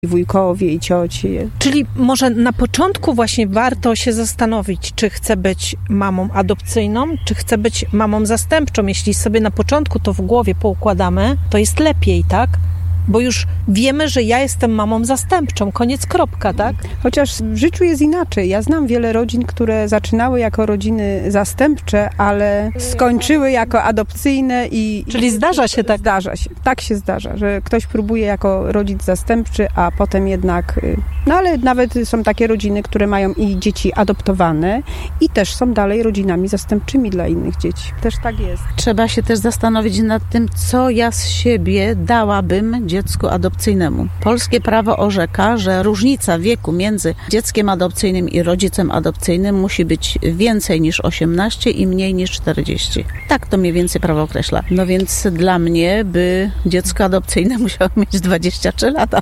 wujkowie i ciocie. Czyli może na początku właśnie warto się zastanowić, czy chcę być mamą adopcyjną, czy chcę być mamą zastępczą. Jeśli sobie na początku to w głowie poukładamy, to jest lepiej, tak? Bo już wiemy, że ja jestem mamą zastępczą, koniec, kropka, tak? Chociaż w życiu jest inaczej. Ja znam wiele rodzin, które zaczynały jako rodziny zastępcze, ale skończyły jako adopcyjne i... Czyli zdarza się tak? Zdarza się. Tak się zdarza, że ktoś próbuje jako rodzic zastępczy, a potem jednak... No ale nawet są takie rodziny, które mają i dzieci adoptowane i też są dalej rodzinami zastępczymi dla innych dzieci. Też tak jest. Trzeba się też zastanowić nad tym, co ja z siebie dałabym dziecku adopcyjnemu. Polskie prawo orzeka, że różnica wieku między dzieckiem adopcyjnym i rodzicem adopcyjnym musi być więcej niż 18 i mniej niż 40. Tak to mniej więcej prawo określa. No więc dla mnie by dziecko adopcyjne musiało mieć 23 lata.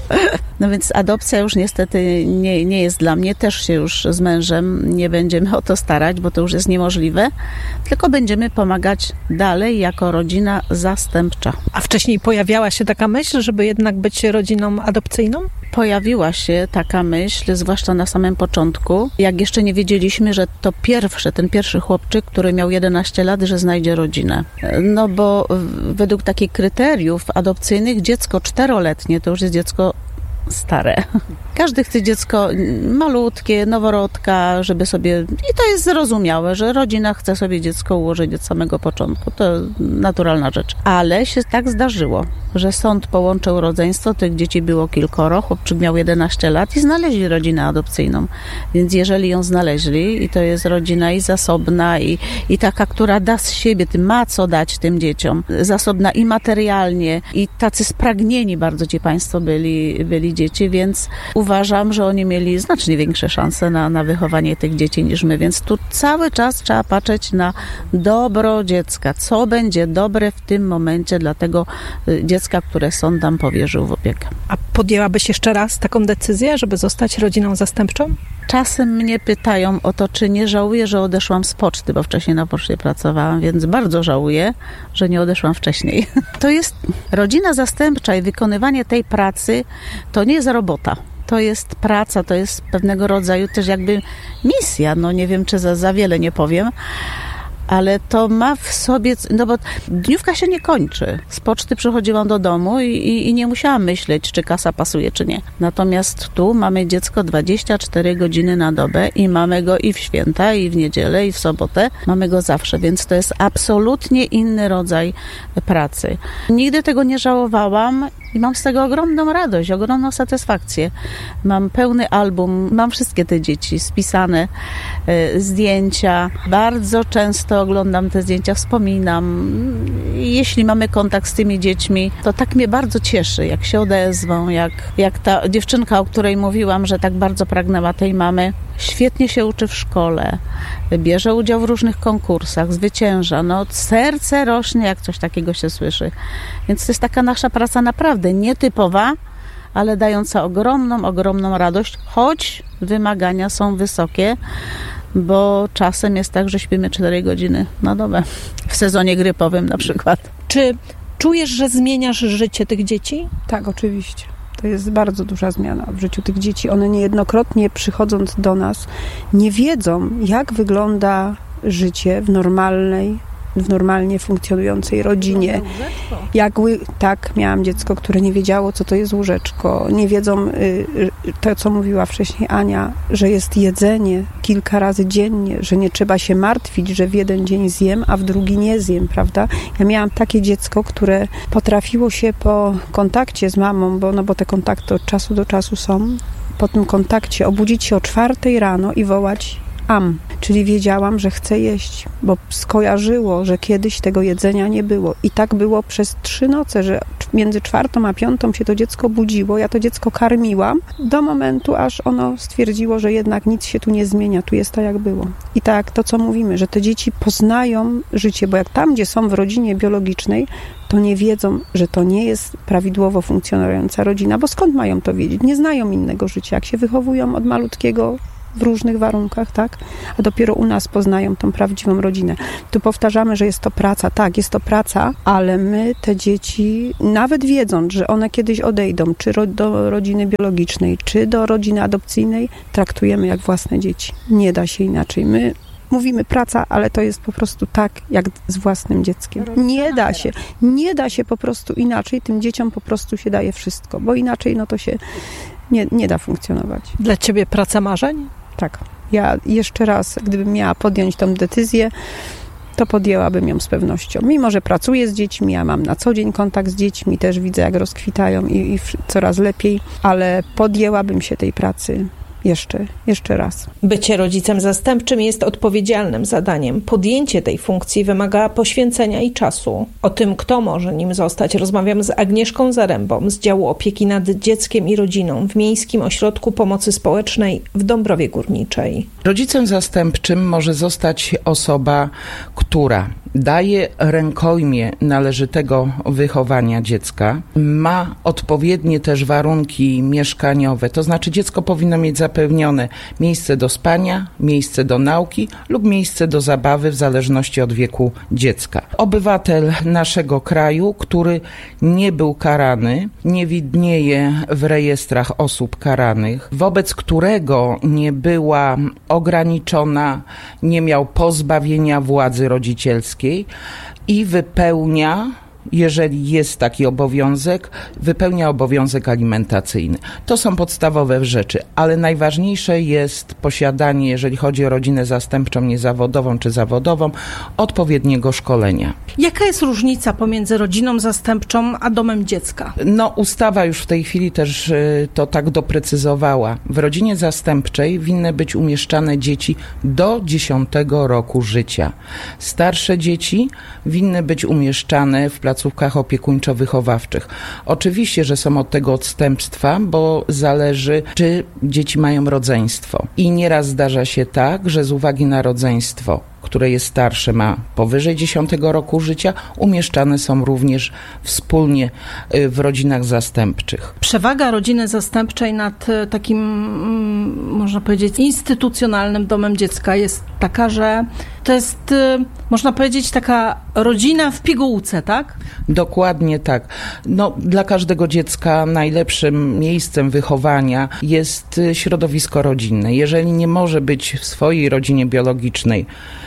No więc adopcja już niestety nie jest dla mnie. Też się już z mężem nie będziemy o to starać, bo to już jest niemożliwe. Tylko będziemy pomagać dalej jako rodzina zastępcza. A wcześniej pojawiała się taka myśl, żeby jednak być rodziną adopcyjną? Pojawiła się taka myśl, zwłaszcza na samym początku, jak jeszcze nie wiedzieliśmy, że to ten pierwszy chłopczyk, który miał 11 lat, że znajdzie rodzinę. No bo według takich kryteriów adopcyjnych dziecko 4-letnie to już jest dziecko stare. Każdy chce dziecko malutkie, noworodka, żeby sobie... I to jest zrozumiałe, że rodzina chce sobie dziecko ułożyć od samego początku. To naturalna rzecz. Ale się tak zdarzyło, że sąd połączył rodzeństwo, tych dzieci było kilkoro, chłopczyk miał 11 lat i znaleźli rodzinę adopcyjną. Więc jeżeli ją znaleźli i to jest rodzina i zasobna i taka, która da z siebie, ma co dać tym dzieciom, zasobna i materialnie i tacy spragnieni bardzo ci państwo byli dzieci, więc uważam, że oni mieli znacznie większe szanse na wychowanie tych dzieci niż my, więc tu cały czas trzeba patrzeć na dobro dziecka, co będzie dobre w tym momencie dla tego dziecka, które sąd nam powierzył w opiekę. A podjęłabyś jeszcze raz taką decyzję, żeby zostać rodziną zastępczą? Czasem mnie pytają o to, czy nie żałuję, że odeszłam z poczty, bo wcześniej na poczcie pracowałam, więc bardzo żałuję, że nie odeszłam wcześniej. To jest rodzina zastępcza i wykonywanie tej pracy to nie jest robota. To jest praca, to jest pewnego rodzaju też jakby misja. No nie wiem, czy za wiele nie powiem, ale to ma w sobie, no bo dniówka się nie kończy. Z poczty przychodziłam do domu i nie musiałam myśleć, czy kasa pasuje, czy nie. Natomiast tu mamy dziecko 24 godziny na dobę i mamy go i w święta, i w niedzielę, i w sobotę. Mamy go zawsze, więc to jest absolutnie inny rodzaj pracy. Nigdy tego nie żałowałam i mam z tego ogromną radość, ogromną satysfakcję. Mam pełny album, mam wszystkie te dzieci spisane, zdjęcia. Bardzo często oglądam te zdjęcia, wspominam. Jeśli mamy kontakt z tymi dziećmi, to tak mnie bardzo cieszy, jak się odezwą, jak ta dziewczynka, o której mówiłam, że tak bardzo pragnęła tej mamy. Świetnie się uczy w szkole, bierze udział w różnych konkursach, zwycięża. No, serce rośnie, jak coś takiego się słyszy. Więc to jest taka nasza praca naprawdę nietypowa, ale dająca ogromną radość, choć wymagania są wysokie, bo czasem jest tak, że śpimy 4 godziny na dobę. W sezonie grypowym na przykład. Czy czujesz, że zmieniasz życie tych dzieci? Tak, oczywiście. To jest bardzo duża zmiana w życiu tych dzieci. One niejednokrotnie przychodząc do nas nie wiedzą, jak wygląda życie w normalnie funkcjonującej rodzinie. Tak, miałam dziecko, które nie wiedziało, co to jest łóżeczko. Nie wiedzą to, co mówiła wcześniej Ania, że jest jedzenie kilka razy dziennie, że nie trzeba się martwić, że w jeden dzień zjem, a w drugi nie zjem, prawda? Ja miałam takie dziecko, które potrafiło się po kontakcie z mamą, bo te kontakty od czasu do czasu są, po tym kontakcie obudzić się o 4 rano i wołać czyli wiedziałam, że chcę jeść, bo skojarzyło, że kiedyś tego jedzenia nie było. I tak było przez 3 noce, że między 4 a 5 się to dziecko budziło, ja to dziecko karmiłam do momentu, aż ono stwierdziło, że jednak nic się tu nie zmienia, tu jest tak jak było. I tak to, co mówimy, że te dzieci poznają życie, bo jak tam, gdzie są w rodzinie biologicznej, to nie wiedzą, że to nie jest prawidłowo funkcjonująca rodzina, bo skąd mają to wiedzieć? Nie znają innego życia. Jak się wychowują od malutkiego w różnych warunkach, tak? A dopiero u nas poznają tą prawdziwą rodzinę. Tu powtarzamy, że jest to praca. Tak, jest to praca, ale my te dzieci, nawet wiedząc, że one kiedyś odejdą, czy do rodziny biologicznej, czy do rodziny adopcyjnej, traktujemy jak własne dzieci. Nie da się inaczej. My mówimy praca, ale to jest po prostu tak, jak z własnym dzieckiem. Nie da się po prostu inaczej. Tym dzieciom po prostu się daje wszystko, bo inaczej no to się nie da funkcjonować. Dla ciebie praca marzeń? Tak. Ja jeszcze raz, gdybym miała podjąć tą decyzję, to podjęłabym ją z pewnością. Mimo że pracuję z dziećmi, ja mam na co dzień kontakt z dziećmi, też widzę, jak rozkwitają i coraz lepiej, ale podjęłabym się tej pracy jeszcze raz. Bycie rodzicem zastępczym jest odpowiedzialnym zadaniem. Podjęcie tej funkcji wymaga poświęcenia i czasu. O tym, kto może nim zostać, rozmawiam z Agnieszką Zarębą z działu opieki nad dzieckiem i rodziną w Miejskim Ośrodku Pomocy Społecznej w Dąbrowie Górniczej. Rodzicem zastępczym może zostać osoba, która daje rękojmię należytego wychowania dziecka, ma odpowiednie też warunki mieszkaniowe, to znaczy dziecko powinno mieć zapewnione miejsce do spania, miejsce do nauki lub miejsce do zabawy w zależności od wieku dziecka. Obywatel naszego kraju, który nie był karany, nie widnieje w rejestrach osób karanych, wobec którego nie była ograniczona, nie miał pozbawienia władzy rodzicielskiej i wypełnia, jeżeli jest taki obowiązek, wypełnia obowiązek alimentacyjny. To są podstawowe rzeczy, ale najważniejsze jest posiadanie, jeżeli chodzi o rodzinę zastępczą, niezawodową czy zawodową, odpowiedniego szkolenia. Jaka jest różnica pomiędzy rodziną zastępczą a domem dziecka? Ustawa już w tej chwili też to tak doprecyzowała. W rodzinie zastępczej winny być umieszczane dzieci do 10 roku życia. Starsze dzieci winny być umieszczane w placówkach opiekuńczo-wychowawczych. Oczywiście, że są od tego odstępstwa, bo zależy, czy dzieci mają rodzeństwo. I nieraz zdarza się tak, że z uwagi na rodzeństwo, które jest starsze, ma powyżej 10 roku życia, umieszczane są również wspólnie w rodzinach zastępczych. Przewaga rodziny zastępczej nad takim, można powiedzieć, instytucjonalnym domem dziecka jest taka, że to jest, można powiedzieć, taka rodzina w pigułce, tak? Dokładnie tak. Dla każdego dziecka najlepszym miejscem wychowania jest środowisko rodzinne. Jeżeli nie może być w swojej rodzinie biologicznej,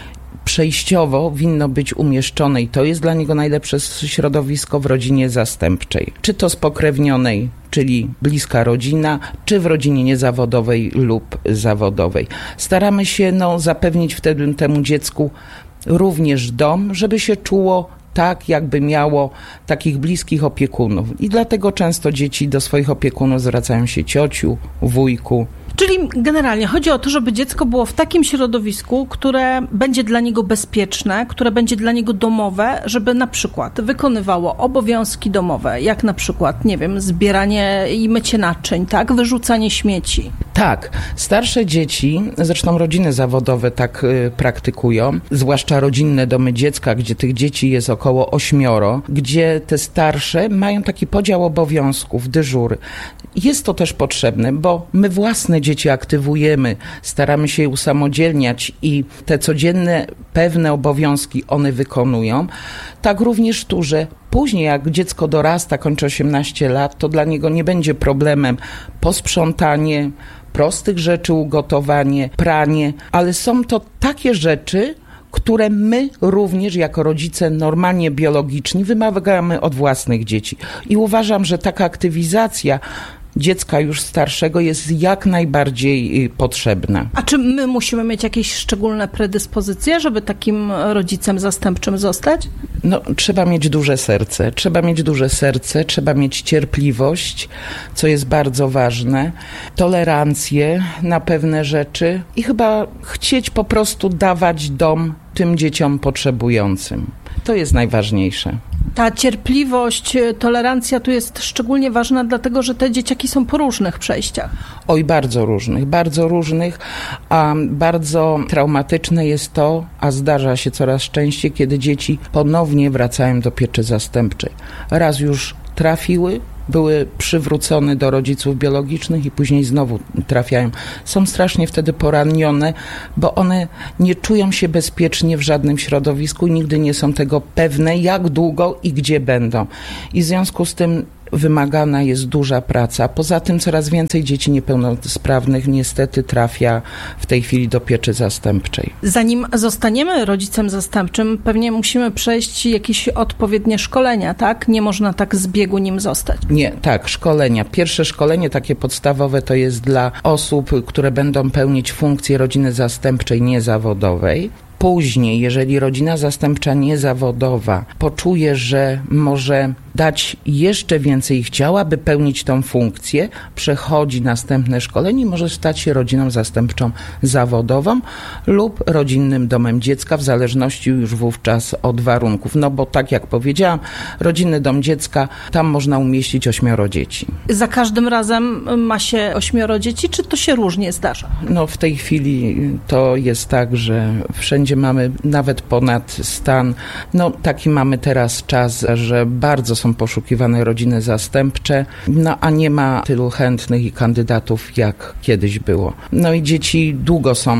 przejściowo winno być umieszczone i to jest dla niego najlepsze środowisko w rodzinie zastępczej. Czy to spokrewnionej, czyli bliska rodzina, czy w rodzinie niezawodowej lub zawodowej. Staramy się zapewnić wtedy temu dziecku również dom, żeby się czuło tak, jakby miało takich bliskich opiekunów. I dlatego często dzieci do swoich opiekunów zwracają się ciociu, wujku. Czyli generalnie chodzi o to, żeby dziecko było w takim środowisku, które będzie dla niego bezpieczne, które będzie dla niego domowe, żeby na przykład wykonywało obowiązki domowe, jak na przykład, nie wiem, zbieranie i mycie naczyń, tak, wyrzucanie śmieci. Tak, starsze dzieci, zresztą rodziny zawodowe tak praktykują, zwłaszcza rodzinne domy dziecka, gdzie tych dzieci jest około 8, gdzie te starsze mają taki podział obowiązków, dyżury. Jest to też potrzebne, bo my własne dzieci aktywujemy, staramy się je usamodzielniać i te codzienne pewne obowiązki one wykonują. Tak również tu, że później jak dziecko dorasta, kończy 18 lat, to dla niego nie będzie problemem posprzątanie, prostych rzeczy ugotowanie, pranie, ale są to takie rzeczy, które my również jako rodzice normalnie biologiczni wymagamy od własnych dzieci. I uważam, że taka aktywizacja dziecka już starszego jest jak najbardziej potrzebna. A czy my musimy mieć jakieś szczególne predyspozycje, żeby takim rodzicem zastępczym zostać? Trzeba mieć duże serce. Trzeba mieć cierpliwość, co jest bardzo ważne, tolerancję na pewne rzeczy i chyba chcieć po prostu dawać dom tym dzieciom potrzebującym. To jest najważniejsze. Ta cierpliwość, tolerancja tu jest szczególnie ważna, dlatego że te dzieciaki są po różnych przejściach. Oj, bardzo różnych, a bardzo traumatyczne jest to, a zdarza się coraz częściej, kiedy dzieci ponownie wracają do pieczy zastępczej. Raz już trafiły, były przywrócone do rodziców biologicznych i później znowu trafiają. Są strasznie wtedy poranione, bo one nie czują się bezpiecznie w żadnym środowisku i nigdy nie są tego pewne, jak długo i gdzie będą. I w związku z tym wymagana jest duża praca. Poza tym coraz więcej dzieci niepełnosprawnych niestety trafia w tej chwili do pieczy zastępczej. Zanim zostaniemy rodzicem zastępczym, pewnie musimy przejść jakieś odpowiednie szkolenia, tak? Nie można tak z biegu nim zostać. Nie, tak, szkolenia. Pierwsze szkolenie takie podstawowe to jest dla osób, które będą pełnić funkcję rodziny zastępczej niezawodowej. Później, jeżeli rodzina zastępcza niezawodowa poczuje, że może dać jeszcze więcej i chciałaby pełnić tą funkcję, przechodzi następne szkolenie i może stać się rodziną zastępczą zawodową lub rodzinnym domem dziecka, w zależności już wówczas od warunków. No bo tak jak powiedziałam, rodzinny dom dziecka, tam można umieścić 8 dzieci. Za każdym razem ma się 8 dzieci, czy to się różnie zdarza? No w tej chwili to jest tak, że wszędzie mamy nawet ponad stan. No taki mamy teraz czas, że bardzo są poszukiwane rodziny zastępcze, no a nie ma tylu chętnych i kandydatów, jak kiedyś było. No i dzieci długo są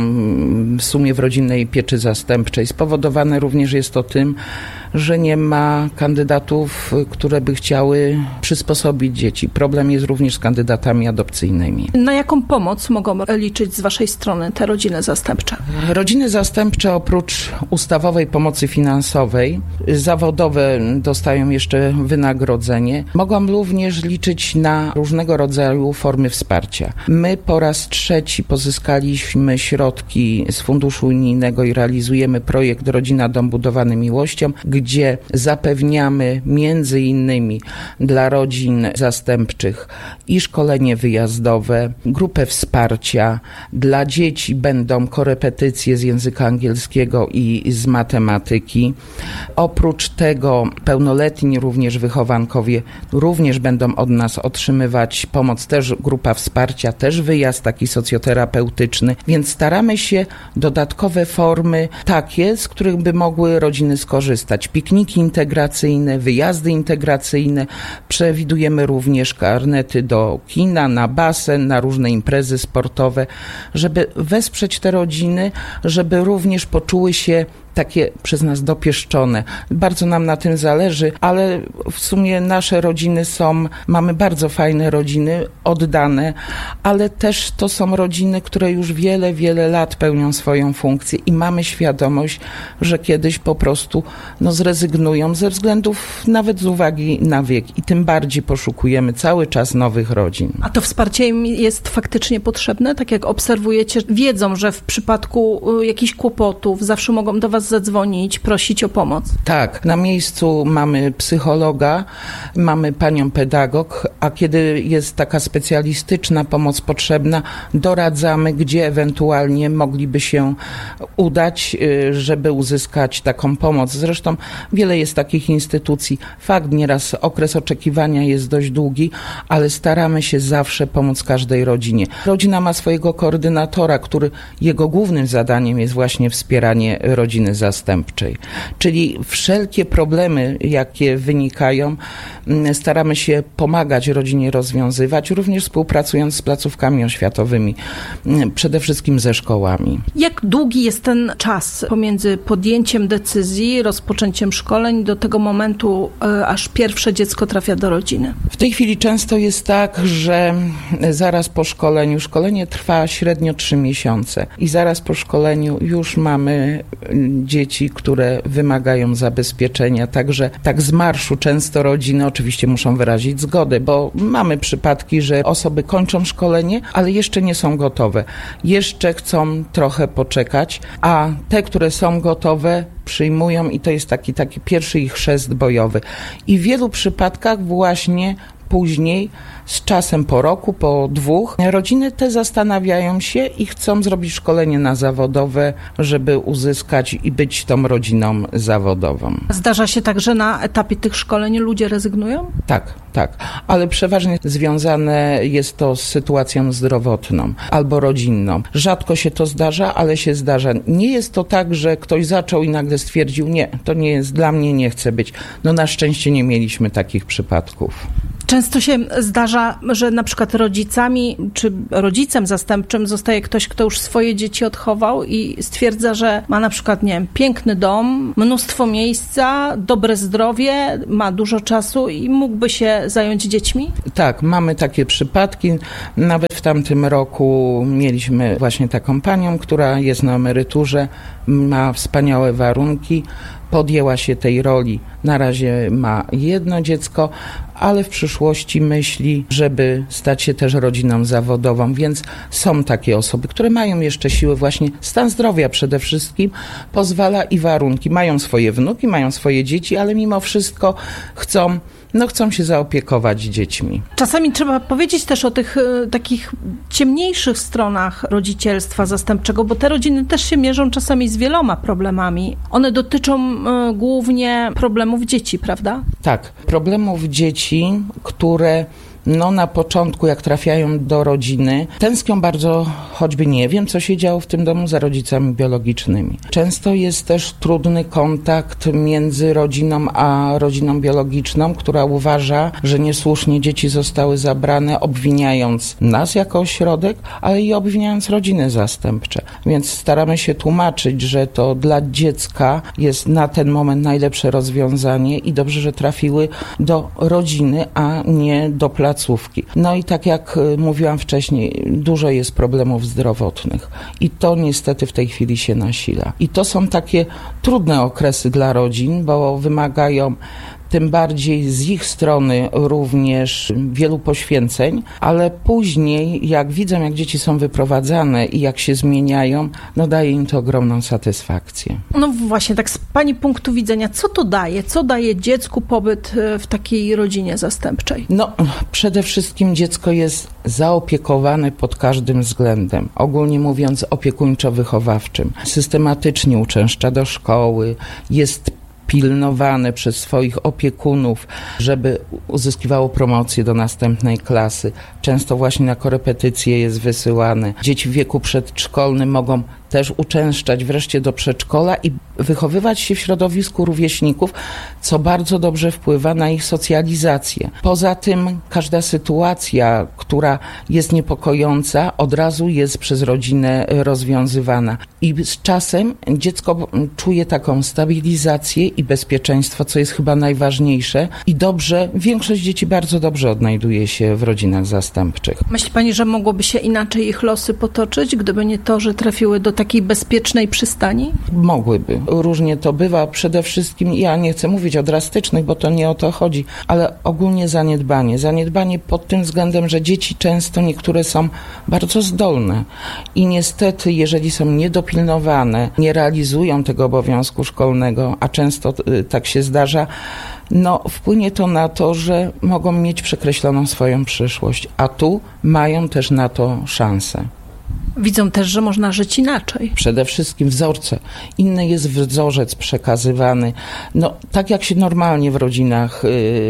w sumie w rodzinnej pieczy zastępczej. Spowodowane również jest to tym, że nie ma kandydatów, które by chciały przysposobić dzieci. Problem jest również z kandydatami adopcyjnymi. Na jaką pomoc mogą liczyć z waszej strony te rodziny zastępcze? Rodziny zastępcze oprócz ustawowej pomocy finansowej, zawodowe dostają jeszcze wynagrodzenie. Mogą również liczyć na różnego rodzaju formy wsparcia. My po raz 3 pozyskaliśmy środki z funduszu unijnego i realizujemy projekt Rodzina Dom Budowany Miłością, gdzie zapewniamy między innymi dla rodzin zastępczych i szkolenie wyjazdowe, grupę wsparcia. Dla dzieci będą korepetycje z języka angielskiego i z matematyki. Oprócz tego pełnoletni również wychowankowie również będą od nas otrzymywać pomoc, też grupa wsparcia, też wyjazd taki socjoterapeutyczny, więc staramy się dodatkowe formy takie, z których by mogły rodziny skorzystać. Pikniki integracyjne, wyjazdy integracyjne. Przewidujemy również karnety do kina, na basen, na różne imprezy sportowe, żeby wesprzeć te rodziny, żeby również poczuły się takie przez nas dopieszczone. Bardzo nam na tym zależy, ale w sumie nasze rodziny mamy bardzo fajne rodziny, oddane, ale też to są rodziny, które już wiele, wiele lat pełnią swoją funkcję i mamy świadomość, że kiedyś po prostu zrezygnują ze względów nawet z uwagi na wiek i tym bardziej poszukujemy cały czas nowych rodzin. A to wsparcie im jest faktycznie potrzebne? Tak jak obserwujecie, wiedzą, że w przypadku jakichś kłopotów zawsze mogą do was zadzwonić, prosić o pomoc? Tak, na miejscu mamy psychologa, mamy panią pedagog, a kiedy jest taka specjalistyczna pomoc potrzebna, doradzamy, gdzie ewentualnie mogliby się udać, żeby uzyskać taką pomoc. Zresztą wiele jest takich instytucji. Fakt, nieraz okres oczekiwania jest dość długi, ale staramy się zawsze pomóc każdej rodzinie. Rodzina ma swojego koordynatora, jego głównym zadaniem jest właśnie wspieranie rodziny zastępczej. Czyli wszelkie problemy, jakie wynikają, staramy się pomagać rodzinie rozwiązywać, również współpracując z placówkami oświatowymi, przede wszystkim ze szkołami. Jak długi jest ten czas pomiędzy podjęciem decyzji, rozpoczęciem szkoleń do tego momentu, aż pierwsze dziecko trafia do rodziny? W tej chwili często jest tak, że zaraz po szkoleniu, szkolenie trwa średnio 3 miesiące i zaraz po szkoleniu już mamy dzieci, które wymagają zabezpieczenia. Także tak z marszu często rodziny oczywiście muszą wyrazić zgodę, bo mamy przypadki, że osoby kończą szkolenie, ale jeszcze nie są gotowe. Jeszcze chcą trochę poczekać, a te, które są gotowe, przyjmują i to jest taki pierwszy ich chrzest bojowy. I w wielu przypadkach właśnie później z czasem po roku, po 2, rodziny te zastanawiają się i chcą zrobić szkolenie na zawodowe, żeby uzyskać i być tą rodziną zawodową. Zdarza się tak, że na etapie tych szkoleń ludzie rezygnują? Tak, ale przeważnie związane jest to z sytuacją zdrowotną albo rodzinną. Rzadko się to zdarza, ale się zdarza. Nie jest to tak, że ktoś zaczął i nagle stwierdził, nie, to nie jest dla mnie, nie chcę być. No na szczęście nie mieliśmy takich przypadków. Często się zdarza, że na przykład rodzicami czy rodzicem zastępczym zostaje ktoś, kto już swoje dzieci odchował i stwierdza, że ma na przykład, nie wiem, piękny dom, mnóstwo miejsca, dobre zdrowie, ma dużo czasu i mógłby się zająć dziećmi? Tak, mamy takie przypadki. Nawet w tamtym roku mieliśmy właśnie taką panią, która jest na emeryturze, ma wspaniałe warunki, podjęła się tej roli. Na razie ma 1 dziecko, ale w przyszłości myśli, żeby stać się też rodziną zawodową, więc są takie osoby, które mają jeszcze siły, właśnie stan zdrowia przede wszystkim pozwala i warunki. Mają swoje wnuki, mają swoje dzieci, ale mimo wszystko chcą się zaopiekować dziećmi. Czasami trzeba powiedzieć też o tych takich ciemniejszych stronach rodzicielstwa zastępczego, bo te rodziny też się mierzą czasami z wieloma problemami. One dotyczą głównie problemów dzieci, prawda? Tak, problemów dzieci, które na początku, jak trafiają do rodziny, tęsknią bardzo, choćby nie wiem, co się działo w tym domu, za rodzicami biologicznymi. Często jest też trudny kontakt między rodziną a rodziną biologiczną, która uważa, że niesłusznie dzieci zostały zabrane, obwiniając nas jako ośrodek, ale i obwiniając rodziny zastępcze. Więc staramy się tłumaczyć, że to dla dziecka jest na ten moment najlepsze rozwiązanie i dobrze, że trafiły do rodziny, a nie do placówki. No i tak jak mówiłam wcześniej, dużo jest problemów zdrowotnych i to niestety w tej chwili się nasila. I to są takie trudne okresy dla rodzin, bo wymagają tym bardziej z ich strony również wielu poświęceń, ale później jak widzą, jak dzieci są wyprowadzane i jak się zmieniają, daje im to ogromną satysfakcję. No właśnie, tak z Pani punktu widzenia, co to daje? Co daje dziecku pobyt w takiej rodzinie zastępczej? Przede wszystkim dziecko jest zaopiekowane pod każdym względem. Ogólnie mówiąc, opiekuńczo-wychowawczym. Systematycznie uczęszcza do szkoły, jest pilnowane przez swoich opiekunów, żeby uzyskiwało promocję do następnej klasy. Często właśnie na korepetycje jest wysyłane. Dzieci w wieku przedszkolnym mogą też uczęszczać wreszcie do przedszkola i wychowywać się w środowisku rówieśników, co bardzo dobrze wpływa na ich socjalizację. Poza tym każda sytuacja, która jest niepokojąca, od razu jest przez rodzinę rozwiązywana. I z czasem dziecko czuje taką stabilizację i bezpieczeństwo, co jest chyba najważniejsze. I większość dzieci bardzo dobrze odnajduje się w rodzinach zastępczych. Myśli Pani, że mogłoby się inaczej ich losy potoczyć, gdyby nie to, że trafiły do takiej bezpiecznej przystani? Mogłyby. Różnie to bywa. Przede wszystkim, ja nie chcę mówić o drastycznych, bo to nie o to chodzi, ale ogólnie zaniedbanie. Zaniedbanie pod tym względem, że dzieci często niektóre są bardzo zdolne i niestety, jeżeli są niedopilnowane, nie realizują tego obowiązku szkolnego, a często tak się zdarza, wpłynie to na to, że mogą mieć przekreśloną swoją przyszłość, a tu mają też na to szansę. Widzą też, że można żyć inaczej. Przede wszystkim wzorce. Inny jest wzorzec przekazywany. Tak jak się normalnie w rodzinach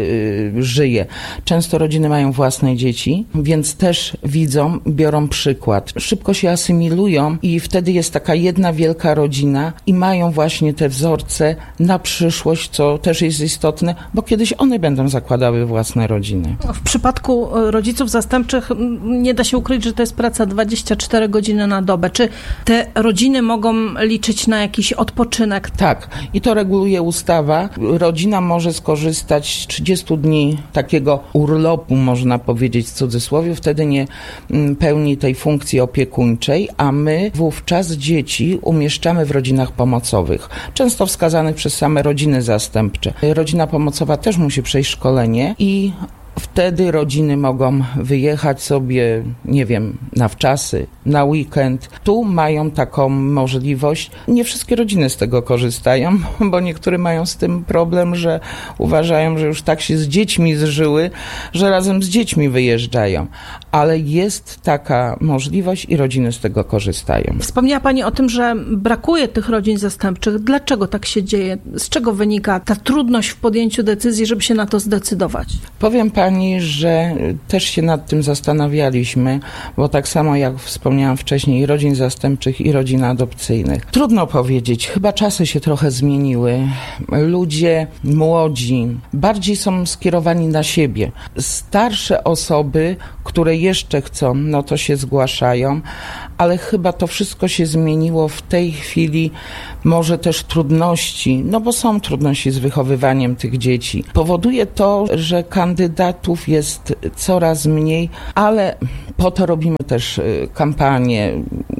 żyje. Często rodziny mają własne dzieci, więc też widzą, biorą przykład. Szybko się asymilują i wtedy jest taka jedna wielka rodzina i mają właśnie te wzorce na przyszłość, co też jest istotne, bo kiedyś one będą zakładały własne rodziny. W przypadku rodziców zastępczych nie da się ukryć, że to jest praca 24 godziny na dobę. Czy te rodziny mogą liczyć na jakiś odpoczynek? Tak. I to reguluje ustawa. Rodzina może skorzystać z 30 dni takiego urlopu, można powiedzieć w cudzysłowie. Wtedy nie pełni tej funkcji opiekuńczej, a my wówczas dzieci umieszczamy w rodzinach pomocowych. Często wskazanych przez same rodziny zastępcze. Rodzina pomocowa też musi przejść szkolenie i Wtedy rodziny mogą wyjechać sobie, nie wiem, na wczasy, na weekend. Tu mają taką możliwość. Nie wszystkie rodziny z tego korzystają, bo niektóre mają z tym problem, że uważają, że już tak się z dziećmi zżyły, że razem z dziećmi wyjeżdżają. Ale jest taka możliwość i rodziny z tego korzystają. Wspomniała Pani o tym, że brakuje tych rodzin zastępczych. Dlaczego tak się dzieje? Z czego wynika ta trudność w podjęciu decyzji, żeby się na to zdecydować? Powiem Pani, że też się nad tym zastanawialiśmy, bo tak samo jak wspomniałam wcześniej, i rodzin zastępczych, i rodzin adopcyjnych. Trudno powiedzieć, chyba czasy się trochę zmieniły. Ludzie młodzi bardziej są skierowani na siebie. Starsze osoby, które jeszcze chcą, no to się zgłaszają, ale chyba to wszystko się zmieniło w tej chwili. Może też trudności, no bo są trudności z wychowywaniem tych dzieci. Powoduje to, że kandydatów jest coraz mniej, ale po to robimy też kampanię.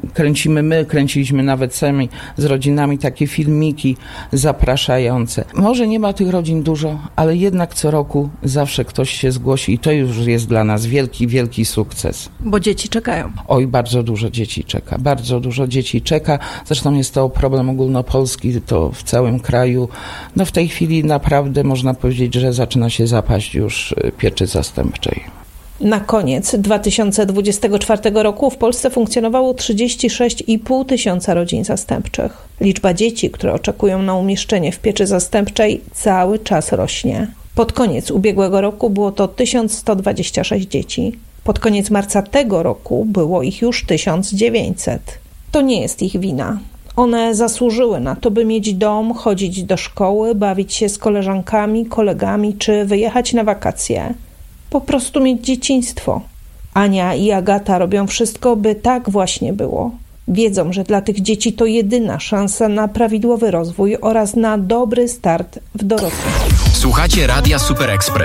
Kręciliśmy nawet sami z rodzinami takie filmiki zapraszające. Może nie ma tych rodzin dużo, ale jednak co roku zawsze ktoś się zgłosi i to już jest dla nas wielki, wielki sukces. Bo dzieci czekają. Oj, bardzo dużo dzieci czeka, bardzo dużo dzieci czeka. Zresztą jest to problem ogólnopolski, to w całym kraju. No w tej chwili naprawdę można powiedzieć, że zaczyna się zapaść już pieczy zastępczej. Na koniec 2024 roku w Polsce funkcjonowało 36,5 tysiąca rodzin zastępczych. Liczba dzieci, które oczekują na umieszczenie w pieczy zastępczej, cały czas rośnie. Pod koniec ubiegłego roku było to 1126 dzieci. Pod koniec marca tego roku było ich już 1900. To nie jest ich wina. One zasłużyły na to, by mieć dom, chodzić do szkoły, bawić się z koleżankami, kolegami czy wyjechać na wakacje. Po prostu mieć dzieciństwo. Ania i Agata robią wszystko, by tak właśnie było. Wiedzą, że dla tych dzieci to jedyna szansa na prawidłowy rozwój oraz na dobry start w dorosłym. Słuchacie Radia Super Express.